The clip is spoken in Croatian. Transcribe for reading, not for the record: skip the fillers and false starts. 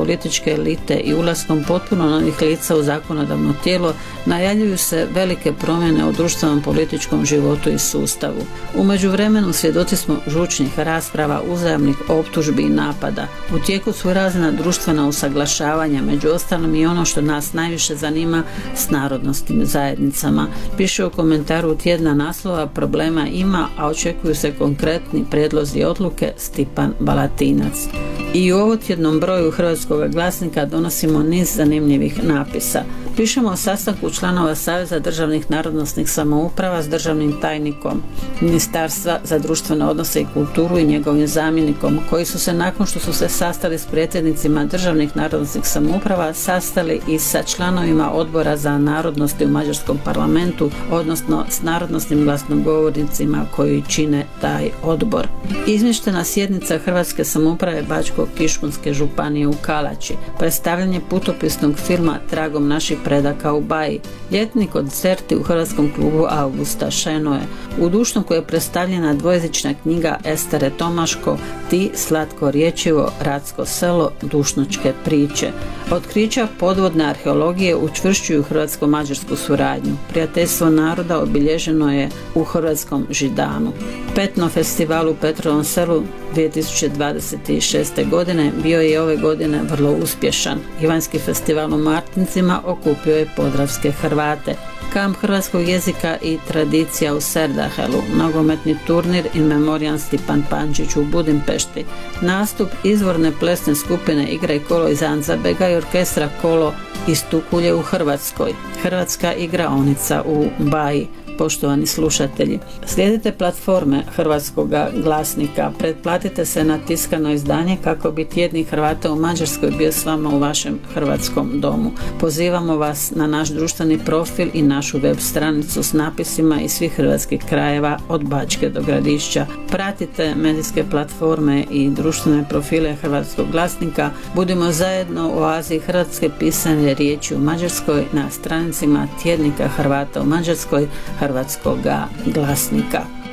političke elite i ulaskom potpuno novih lica u zakonodavno tijelo najavljuju se velike promjene u društvenom političkom životu i sustavu. U međuvremenu svjedoci smo žučnih rasprava, uzajamnih optužbi i napada. U tijeku su razna društvena usaglašavanja, među ostalim i ono što nas najviše zanima s narodnosnim zajednicama. Piše u komentaru tjedna naslova "Problema ima, a očekuju se konkretni prijedlozi i odluke" Stipan Balatinac. I u ovotjednom broju Hrvatskog glasnika donosimo niz zanimljivih napisa. Pišemo o sastanku članova Saveza državnih narodnosnih samouprava s državnim tajnikom Ministarstva za društvene odnose i kulturu i njegovim zamjenikom, koji su se nakon što su se sastali s predsjednicima državnih narodnosnih samouprava sastali i sa članovima odbora za narodnosti u mađarskom parlamentu, odnosno s narodnosnim glasnogovornicima koji čine taj odbor. Izmještena sjednica Hrvatske samouprave Bačko-Kiškunske županije u Kalači, predstavljanje putopisnog filma Tragom naših predaka u Baji, ljetni koncerti u Hrvatskom klubu Augusta Šenoje, u Dušnoku je predstavljena dvojezična knjiga Estere Tomaško Ti slatko riječivo Ratsko selo dušnočke priče. Otkrića podvodne arheologije učvršćuju hrvatsko-mađarsku suradnju. Prijateljstvo naroda obilježeno je u Hrvatskom Židanu. Petno festival u Petrovom selu 2026. godine bio je ove godine vrlo uspješan. Ivanjski festival u Martincima okupio je podravske Hrvate. Kamp hrvatskog jezika i tradicija u Serdahelu, nogometni turnir in memoriam Stipan Pančić u Budimpešti, nastup izvorne plesne skupine Igraj kolo iz Anzabega i orkestra Kolo iz Tukulje u Hrvatskoj, hrvatska igraonica u Baji. Poštovani slušatelji, slijedite platforme Hrvatskog glasnika, pretplatite se na tiskano izdanje kako bi tjednik Hrvata u Mađarskoj bio s vama u vašem hrvatskom domu. Pozivamo vas na naš društveni profil i našu web stranicu s napisima iz svih hrvatskih krajeva od Bačke do Gradišća. Pratite medijske platforme i društvene profile Hrvatskog glasnika. Budimo zajedno u oazi hrvatske pisane riječi u Mađarskoj na stranicima tjednika Hrvata u Mađarskoj Hrvatskoga glasnika.